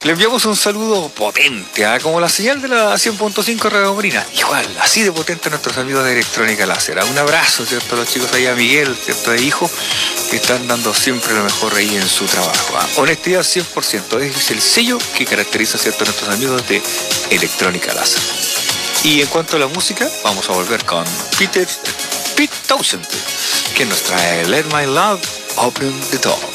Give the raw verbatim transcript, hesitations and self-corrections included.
Le enviamos un saludo potente, ¿eh? Como la señal de la cien punto cinco Radio Marina. Igual, así de potente a nuestros amigos de Electrónica Láser. Un abrazo, ¿cierto? A los chicos ahí, a Miguel, ¿cierto? De hijo, que están dando siempre lo mejor ahí en su trabajo. ¿eh? Honestidad cien por ciento, es el sello que caracteriza, ¿cierto?, a nuestros amigos de Electrónica Láser. Y en cuanto a la música, vamos a volver con Peter, Pete Townshend, que nos trae Let My Love Open the Door.